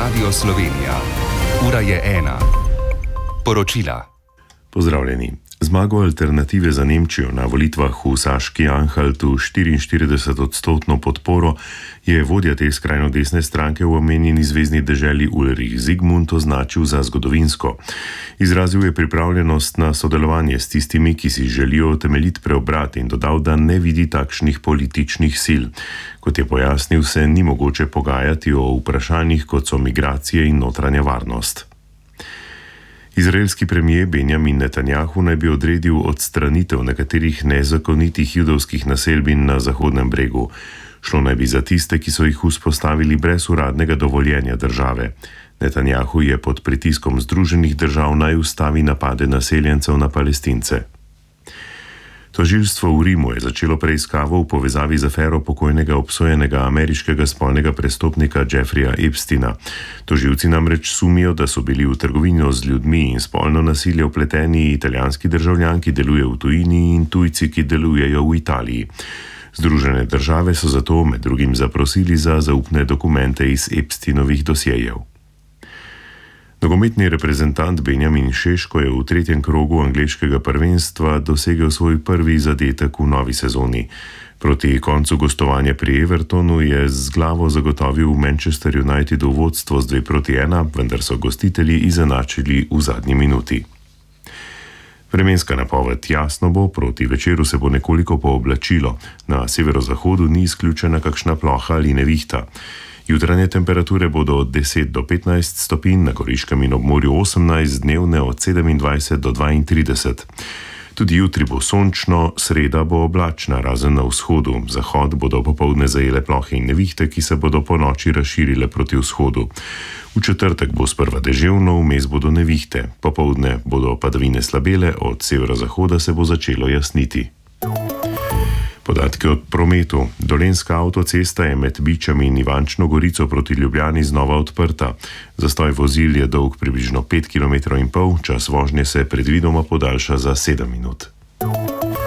Radio Slovenija. Ura je 1. Poročila. Pozdravljeni. Zmago Alternative za Nemčijo na volitvah v Saški-Anhaltu 44% podporo je vodja te skrajno desne stranke v omenjeni zvezni deželi Ulrich Zygmunt označil za zgodovinsko. Izrazil je pripravljenost na sodelovanje s tistimi, ki si želijo temeljit preobrat in dodal, da ne vidi takšnih političnih sil. Kot je pojasnil, se ni mogoče pogajati o vprašanjih, kot so migracije in notranja varnost. Izraelski premijer Benjamin Netanjahu naj bi odredil odstranitev nekaterih nezakonitih judovskih naselbin na Zahodnem bregu. Šlo naj bi za tiste, ki so jih vzpostavili brez uradnega dovoljenja države. Netanjahu je pod pritiskom Združenih držav naj ustavi napade naseljencev na Palestince. Tožilstvo v Rimu je začelo preiskavo v povezavi z afero pokojnega obsojenega ameriškega spolnega prestopnika Jeffreya Epsteina. Tožilci namreč sumijo, da so bili v trgovino z ljudmi in spolno nasilje vpleteni italijanski državljan, ki deluje v tujini, in tujci, ki delujejo v Italiji. Združene države so zato med drugim zaprosili za zaupne dokumente iz Epsteinovih dosjejev. Nogometni reprezentant Benjamin Šeško je v tretjem krogu angleškega prvenstva dosegel svoj prvi zadetek v novi sezoni. Proti koncu gostovanja pri Evertonu je z glavo zagotovil v Manchester Unitedu vodstvo z 2-1, vendar so gostitelji izenačili v zadnji minuti. Vremenska napoved: jasno bo, proti večeru se bo nekoliko pooblačilo, na severozahodu ni izključena kakšna ploha ali nevihta. Jutranje temperature bodo od 10 do 15 stopinj, na Goriškem in ob morju 18, dnevne od 27 do 32. Tudi jutri bo sončno, sreda bo oblačna, razen na vzhodu. Zahod bodo popoldne zajele plohe in nevihte, ki se bodo po noči razširile proti vzhodu. V četrtek bo sprva deževno, vmes bodo nevihte. Popoldne bodo padavine slabele, od severozahoda se bo začelo jasniti. Podatki o prometu. Dolenjska avtocesta je med Bičami in Ivančno Gorico proti Ljubljani znova odprta. Zastoj vozil je dolg približno 5,5 km, čas vožnje se predvidoma podaljša za 7 minut.